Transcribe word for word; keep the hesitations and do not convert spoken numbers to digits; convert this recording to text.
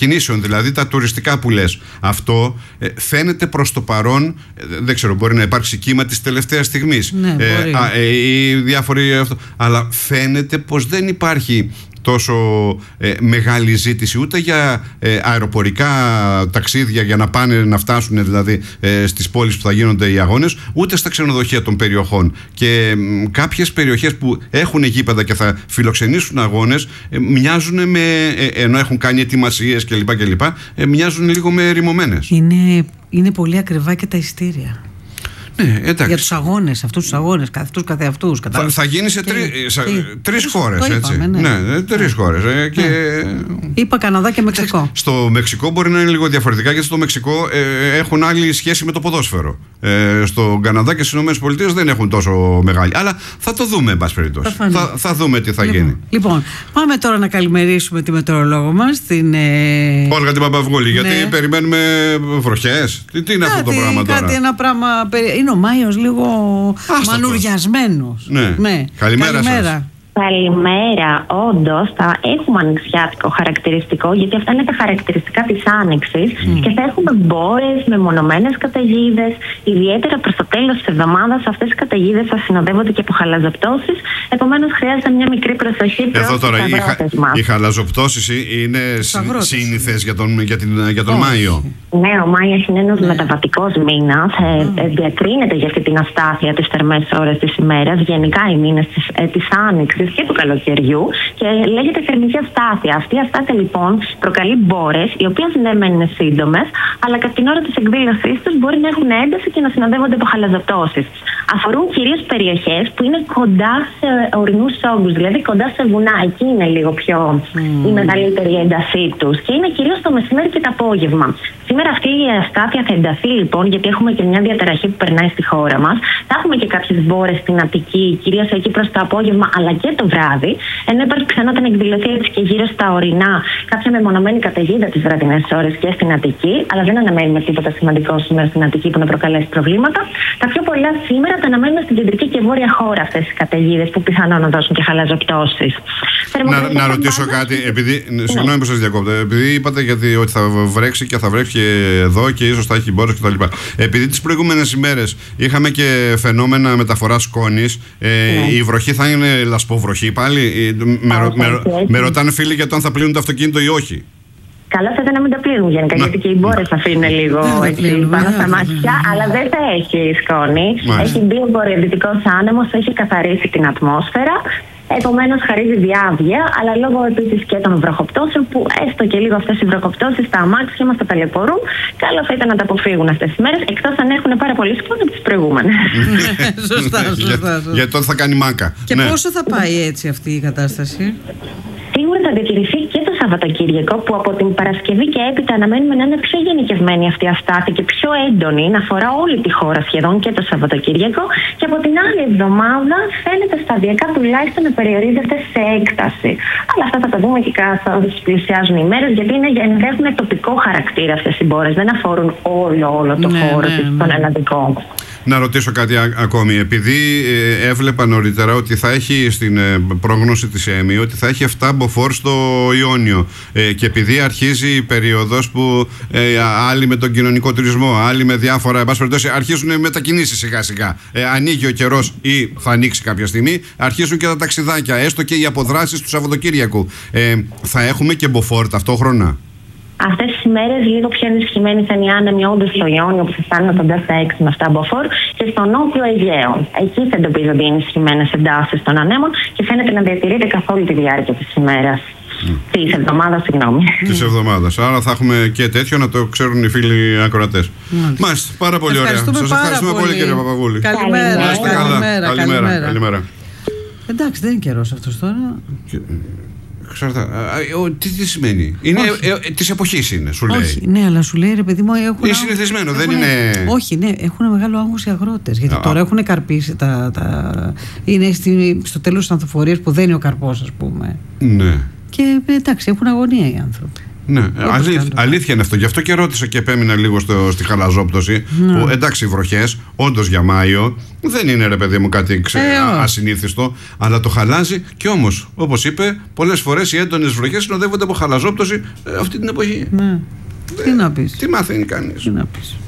κινήσεων, δηλαδή τα τουριστικά που λες. Αυτό ε, φαίνεται προς το παρόν, ε, δεν ξέρω, μπορεί να υπάρξει κύμα της τελευταίας στιγμής. Ναι, ε, α, ε, ή διάφοροι αυτό. Αλλά φαίνεται πως δεν υπάρχει τόσο ε, μεγάλη ζήτηση ούτε για ε, αεροπορικά ταξίδια για να πάνε να φτάσουν δηλαδή ε, στις πόλεις που θα γίνονται οι αγώνες, ούτε στα ξενοδοχεία των περιοχών. Και ε, κάποιες περιοχές που έχουν γήπεδα και θα φιλοξενήσουν αγώνες ε, μοιάζουν με, ε, ενώ έχουν κάνει ετοιμασίες κλπ, κλπ ε, μοιάζουν λίγο με ερημωμένες. Είναι, είναι πολύ ακριβά και τα ειστήρια. Ναι, για τους αγώνες, αυτούς τους αγώνες, αυτούς καθεαυτούς. Θα, θα γίνει σε τρι, σε, τρεις χώρες, έτσι. Είπαμε, ναι. ναι, τρεις ναι. χώρες. Ε, και... ναι. Είπα Καναδά και Μεξικό. Στο Μεξικό μπορεί να είναι λίγο διαφορετικά, γιατί στο Μεξικό ε, έχουν άλλη σχέση με το ποδόσφαιρο. Ε, στο Καναδά και στις ΗΠΑ δεν έχουν τόσο μεγάλη. Αλλά θα το δούμε, εν πάση περιπτώσει. Θα, θα, θα δούμε τι θα λοιπόν, γίνει. Λοιπόν, πάμε τώρα να καλημερίσουμε τη μετεωρολόγο μας, την ε... Όλγα την Παπαυγούλη, ναι. γιατί περιμένουμε βροχές. Τι, τι είναι κάτι, αυτό το πράγμα τώρα. Κάτι, ένα πράγμα. Είναι ο Μάιος λίγο μανουριασμένος. Ναι. ναι. Καλημέρα, Καλημέρα σας. Καλημέρα. Όντως θα έχουμε ανοιξιάτικο χαρακτηριστικό, γιατί αυτά είναι τα χαρακτηριστικά της άνοιξης mm. και θα έχουμε μπόρες, μεμονωμένες καταιγίδες. Ιδιαίτερα προς το τέλος της εβδομάδας αυτές οι καταιγίδες θα συνοδεύονται και από χαλαζοπτώσεις. Επομένως χρειάζεται μια μικρή προσοχή προς Εδώ τώρα τους αγρότες οι, μας. Οι χαλαζοπτώσεις είναι σύνηθες για τον, για την, για τον Μάιο. Ναι, ο Μάιος είναι ένας ναι. μεταβατικός μήνας. Mm. Ε, διακρίνεται για αυτή την αστάθεια τις θερμές ώρες της ημέρας. Γενικά οι μήνες της, ε, της άνοιξης και του καλοκαιριού και λέγεται θερμική αστάθεια. Αυτή η αστάθεια λοιπόν προκαλεί μπόρες, οι οποίες ναι μεν είναι σύντομες, αλλά κατά την ώρα της εκδήλωσής τους μπορεί να έχουν ένταση και να συνοδεύονται από χαλαζοπτώσεις. Αφορούν κυρίως περιοχές που είναι κοντά σε ορεινούς όγκους, δηλαδή κοντά σε βουνά. Εκεί είναι λίγο πιο mm. η μεγαλύτερη έντασή τους και είναι κυρίως το μεσημέρι και το απόγευμα. Σήμερα αυτή η αστάθεια θα ενταθεί λοιπόν, γιατί έχουμε και μια διαταραχή που περνάει στη χώρα μας. Θα έχουμε και κάποιες μπόρες στην Αττική, κυρίως εκεί προς το απόγευμα, αλλά και το βράδυ. Ενώ υπάρχει πιθανότητα να εκδηλωθεί έτσι και γύρω στα ορεινά κάποια μεμονωμένη καταιγίδα τις βραδινές ώρες και στην Αττική. Αλλά δεν αναμένουμε τίποτα σημαντικό σήμερα στην Αττική που να προκαλέσει προβλήματα. Τα πιο πολλά σήμερα τα αναμένουμε στην κεντρική και βόρεια χώρα αυτές οι καταιγίδες που πιθανόν να δώσουν και χαλαζοπτώσεις. Να, να ρωτήσω κάτι, επειδή, ναι. συγγνώμη που σας διακόπτω, επειδή είπατε γιατί ότι θα βρέξει και θα βρέξει και εδώ και ίσως θα έχει μπόρες κτλ. Επειδή τις προηγούμενες ημέρες είχαμε και φαινόμενα μεταφοράς σκόνης, ε, ναι. η βροχή θα είναι λασποβροχή πάλι. Με, με, με, με ρωτάνε φίλοι για το αν θα πλύνουν το αυτοκίνητο ή όχι. Καλό θα ήταν να μην το πλύνουν γενικά, γιατί και οι μπόρες αφήνουν λίγο έτσι, πάνω στα μάτια, αλλά δεν θα έχει σκόνη. Μάλιστα. Έχει μπει ο βορειοδυτικός άνεμος, έχει καθαρίσει την ατμόσφαιρα. Επομένως χαρίζει διάβγεια, αλλά λόγω επίσης και των βροχοπτώσεων, που έστω και λίγο αυτές οι βροχοπτώσεις στα αμάξια μας τα ταλαιπωρούν, καλό θα ήταν να τα αποφύγουν αυτές τις μέρες, εκτός αν έχουν πάρα πολύ σκόνη τις προηγούμενες. Σωστά, σωστά. Γιατί τότε θα κάνει μάκα. Και πόσο θα πάει έτσι αυτή η κατάσταση? Σίγουρα θα διατηρηθεί και το Σαββατοκύριακο, που από την Παρασκευή και έπειτα αναμένουμε να είναι πιο γενικευμένη αυτή η αστάθεια και πιο έντονη, να αφορά όλη τη χώρα σχεδόν και το Σαββατοκύριακο. Και από την άλλη εβδομάδα φαίνεται σταδιακά τουλάχιστον να περιορίζεται σε έκταση. Αλλά αυτά θα τα δούμε και καθώς πλησιάζουν οι μέρες, γιατί είναι, έχουν τοπικό χαρακτήρα αυτές οι μπόρες. Δεν αφορούν όλο, όλο το ναι, χώρο ναι, ναι. τον ελλαδικό. Να ρωτήσω κάτι α, ακόμη. Επειδή ε, έβλεπα νωρίτερα ότι θα έχει στην ε, πρόγνωση της ΕΜΗ ότι θα έχει επτά μποφόρ στο Ιόνιο ε, και επειδή αρχίζει η περίοδος που ε, άλλοι με τον κοινωνικό τουρισμό, άλλοι με διάφορα, εν πάση περιπτώσει, αρχίζουν μετακινήσεις σιγά σιγά. Ε, ανοίγει ο καιρός ή θα ανοίξει κάποια στιγμή, αρχίζουν και τα ταξιδάκια, έστω και οι αποδράσεις του Σαββατοκύριακου. Ε, θα έχουμε και μποφόρ ταυτόχρονα. Αυτές τις ημέρες λίγο πιο ενισχυμένοι θα είναι οι άνεμοι όντως στο Ιόνιο, που θα φτάνουν κοντά στα έξι με αυτά μποφόρ, και στο νότιο Αιγαίο. Εκεί θα εντοπίζονται οι ενισχυμένες εντάσεις των ανέμων και φαίνεται να διατηρείται καθ' όλη τη διάρκεια της ημέρας. Mm. Της εβδομάδας, συγγνώμη. Της εβδομάδας. Άρα θα έχουμε και τέτοιο, να το ξέρουν οι φίλοι ακροατές. Μάλιστα, πάρα πολύ ωραία. Σας ευχαριστούμε πολύ, κύριε Παπαυγούλη. Καλημέρα. Καλημέρα. Καλημέρα. Καλημέρα. Εντάξει, δεν είναι καιρός αυτός τώρα. Ξέρετε, τι, τι σημαίνει? Είναι ε, ε, της εποχής είναι, σου λέει. Όχι, ναι, αλλά σου λέει ρε παιδί μου, έχουν. Είναι συνηθισμένο, έχουν, δεν είναι. Όχι, ναι, έχουν μεγάλο άγχος οι αγρότες. Γιατί Α. τώρα έχουν καρπίσει τα. τα είναι στη, στο τέλος της ανθοφορίας που δεν είναι ο καρπός, ας πούμε. Ναι. Και εντάξει, έχουν αγωνία οι άνθρωποι. Ναι, αλήθεια, αλήθεια είναι αυτό. Γι' αυτό και ρώτησα και επέμεινα λίγο στο, στη χαλαζόπτωση. Ναι. Που εντάξει, οι βροχές, όντως για Μάιο, δεν είναι ρε παιδί μου κάτι ξε, ε, ασυνήθιστο, αλλά το χαλάζει. Και όμως, όπως είπε, πολλές φορές οι έντονες βροχές συνοδεύονται από χαλαζόπτωση ε, αυτή την εποχή. Ναι. Ε, τι να πεις. Τι μαθαίνει κανείς. Τι να πεις.